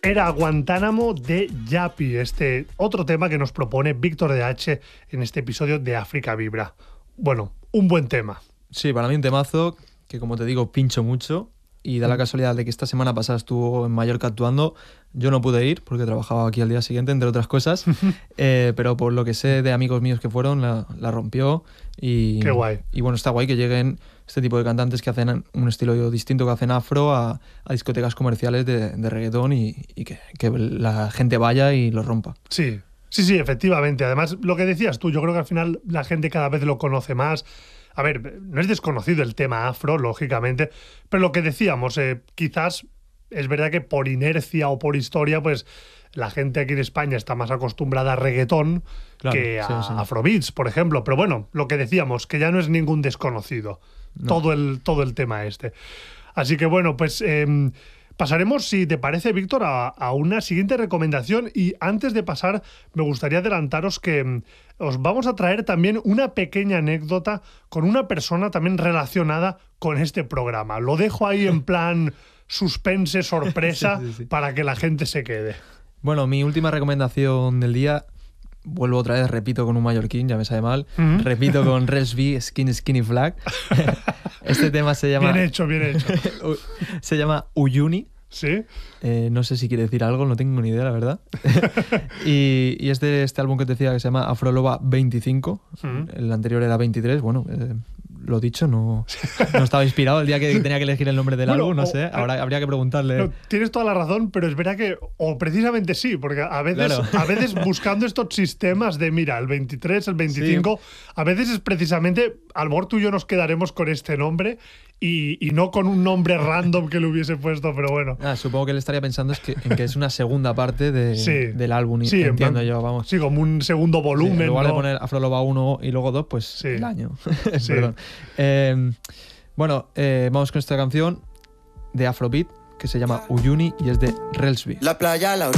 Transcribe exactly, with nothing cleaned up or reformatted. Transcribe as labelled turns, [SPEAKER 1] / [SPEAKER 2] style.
[SPEAKER 1] era Guantánamo de Yapi, este otro tema que nos propone Víctor D H en este episodio de África Vibra. Bueno, un buen tema.
[SPEAKER 2] Sí, para mí un temazo que, como te digo, pincho mucho. Y da la casualidad de que esta semana pasada estuvo en Mallorca actuando. Yo no pude ir porque trabajaba aquí al día siguiente, entre otras cosas. eh, pero por lo que sé de amigos míos que fueron, la, la rompió. Y,
[SPEAKER 1] Qué guay.
[SPEAKER 2] Y bueno, está guay que lleguen este tipo de cantantes que hacen un estilo distinto, que hacen afro, a, a discotecas comerciales de, de reggaetón y, y que, que la gente vaya y lo rompa.
[SPEAKER 1] Sí, sí, sí, efectivamente. Además, lo que decías tú, yo creo que al final la gente cada vez lo conoce más. A ver, no es desconocido el tema afro, lógicamente, pero lo que decíamos, eh, quizás es verdad que por inercia o por historia, pues la gente aquí en España está más acostumbrada a reggaetón
[SPEAKER 2] Claro,
[SPEAKER 1] que a
[SPEAKER 2] sí, sí.
[SPEAKER 1] afrobeats, por ejemplo. Pero bueno, lo que decíamos, que ya no es ningún desconocido,
[SPEAKER 2] No.
[SPEAKER 1] todo, el, todo el tema este. Así que bueno, pues eh, pasaremos, si te parece, Víctor, a, a una siguiente recomendación. Y antes de pasar, me gustaría adelantaros que mm, os vamos a traer también una pequeña anécdota con una persona también relacionada con este programa. Lo dejo ahí en plan suspense, sorpresa,
[SPEAKER 2] Sí, sí, sí.
[SPEAKER 1] para que la gente se quede.
[SPEAKER 2] Bueno, mi última recomendación del día, vuelvo otra vez, repito con un mallorquín, ya me sabe mal.
[SPEAKER 1] Ujú.
[SPEAKER 2] Repito con Rels B, Skinny Skinny Flag. Este tema se llama...
[SPEAKER 1] Bien hecho, bien hecho.
[SPEAKER 2] se llama Uyuni.
[SPEAKER 1] ¿Sí?
[SPEAKER 2] Eh, no sé si quiere decir algo, no tengo ni idea, la verdad. y, y es de este álbum que te decía que se llama Afroloba veinticinco.
[SPEAKER 1] Mm.
[SPEAKER 2] El anterior era veintitrés. Bueno, eh, lo dicho, no, no estaba inspirado el día que tenía que elegir el nombre del
[SPEAKER 1] Bueno,
[SPEAKER 2] álbum, no
[SPEAKER 1] o-
[SPEAKER 2] sé. Ahora habría que preguntarle.
[SPEAKER 1] No, tienes toda la razón, pero es verdad que, o precisamente sí, porque a veces,
[SPEAKER 2] Claro.
[SPEAKER 1] a veces buscando estos sistemas de, mira, el veintitrés, el veinticinco, a veces es precisamente, a lo mejor tú y yo nos quedaremos con este nombre y, y no con un nombre random que le hubiese puesto, pero bueno.
[SPEAKER 2] Ah, supongo que él estaría pensando es que, en que es una segunda parte de,
[SPEAKER 1] Sí.
[SPEAKER 2] del álbum, y
[SPEAKER 1] Sí, en
[SPEAKER 2] entiendo
[SPEAKER 1] plan-
[SPEAKER 2] yo, vamos.
[SPEAKER 1] Sí, como un segundo
[SPEAKER 2] Sí,
[SPEAKER 1] volumen.
[SPEAKER 2] en lugar
[SPEAKER 1] ¿no?
[SPEAKER 2] de poner Afroloba uno y luego dos, pues
[SPEAKER 1] Sí.
[SPEAKER 2] el año.
[SPEAKER 1] Sí.
[SPEAKER 2] Perdón. Eh, bueno, eh, vamos con esta canción de Afrobeat que se llama Uyuni y es de Rels B.
[SPEAKER 3] La playa, la